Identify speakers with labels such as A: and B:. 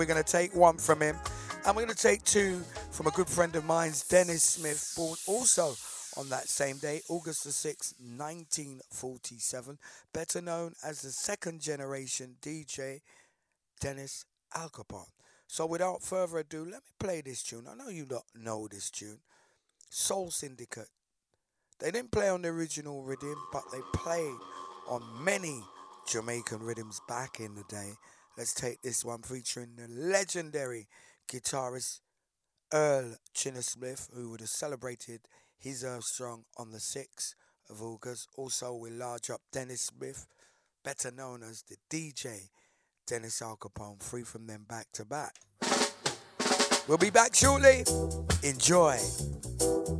A: We're going to take one from him, and we're going to take two from a good friend of mine's, Dennis Smith, born also on that same day, August the 6th, 1947, better known as the second generation DJ, Dennis Al Capone. So without further ado, let me play this tune. I know you don't know this tune. Soul Syndicate. They didn't play on the original rhythm, but they played on many Jamaican rhythms back in the day. Let's take this one featuring the legendary guitarist Earl Chinner Smith, who would have celebrated his Earth Strong on the 6th of August. Also, we large up Dennis Smith, better known as the DJ Dennis Al Capone, three from them back to back. We'll be back shortly. Enjoy.